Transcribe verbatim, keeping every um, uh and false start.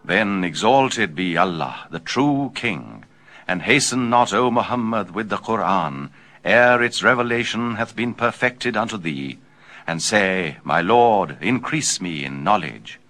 Then exalted be Allah, the true King, and hasten not, O Muhammad, with the Qur'an, ere its revelation hath been perfected unto thee, and say, My Lord, increase me in knowledge.